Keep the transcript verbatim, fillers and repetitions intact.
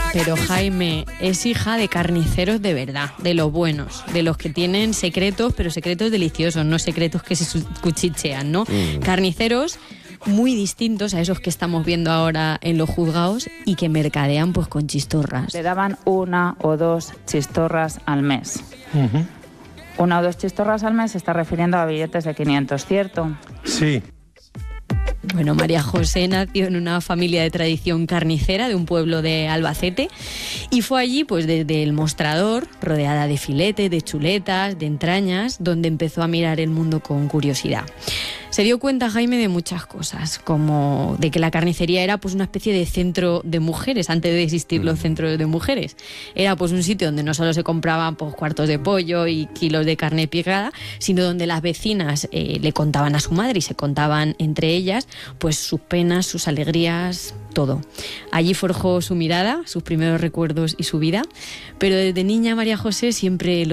Pero Jaime es hija de carniceros de verdad, de los buenos, de los que tienen secretos, pero secretos deliciosos, no secretos que se cuchichean, ¿no? Mm. Carniceros muy distintos a esos que estamos viendo ahora en los juzgados y que mercadean pues con chistorras. Le daban una o dos chistorras al mes. Uh-huh. Una o dos chistorras al mes se está refiriendo a billetes de quinientos, ¿cierto? Sí. Bueno, María José nació en una familia de tradición carnicera de un pueblo de Albacete y fue allí, pues desde el mostrador, rodeada de filetes, de chuletas, de entrañas, donde empezó a mirar el mundo con curiosidad. Se dio cuenta, Jaime, de muchas cosas, como de que la carnicería era pues una especie de centro de mujeres, antes de existir los centros de mujeres. Era pues un sitio donde no solo se compraban pues, cuartos de pollo y kilos de carne picada, sino donde las vecinas eh, le contaban a su madre y se contaban entre ellas pues sus penas, sus alegrías, todo. Allí forjó su mirada, sus primeros recuerdos y su vida, pero desde niña María José siempre lo